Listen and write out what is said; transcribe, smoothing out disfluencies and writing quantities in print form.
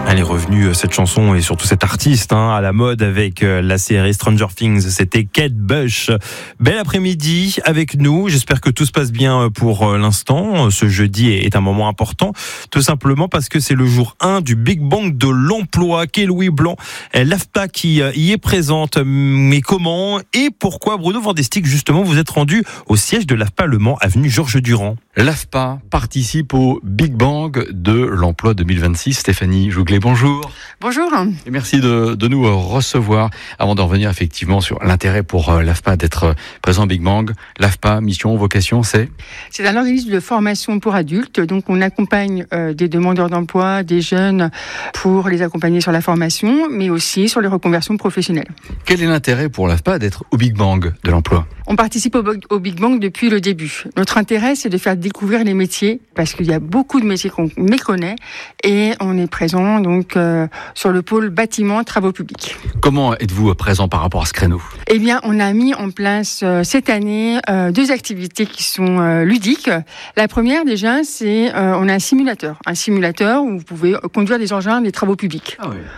Elle est revenue, cette chanson et surtout cet artiste, à la mode avec la série Stranger Things. C'était Kate Bush. Bel après-midi avec nous. J'espère que tout se passe bien pour l'instant. Ce jeudi est un moment important, tout simplement parce que c'est le jour 1 du Big Bang de l'emploi. Louis Blanc, l'AFPA qui y est présente. Mais comment et pourquoi, Bruno Vandestick, justement, vous êtes rendu au siège de l'AFPA Le Mans, avenue Georges Durand? L'AFPA participe au Big Bang de l'emploi 2026. Stéphanie Jouglet, bonjour. Bonjour. Et merci de nous recevoir. Avant d'en revenir effectivement sur l'intérêt pour l'AFPA d'être présent au Big Bang, l'AFPA, mission, vocation, c'est un organisme de formation pour adultes. Donc on accompagne des demandeurs d'emploi, des jeunes, pour les accompagner sur la formation, mais aussi sur les reconversions professionnelles. Quel est l'intérêt pour l'AFPA d'être au Big Bang de l'emploi ? On participe au Big Bang depuis le début. Notre intérêt, c'est de faire découvrir les métiers, parce qu'il y a beaucoup de métiers qu'on méconnaît, et on est présent donc sur le pôle bâtiment travaux publics. Comment êtes-vous présent par rapport à ce créneau ? Eh bien, on a mis en place cette année 2 activités qui sont ludiques. La première, déjà, c'est on a un simulateur où vous pouvez conduire des engins des travaux publics. Ah oui.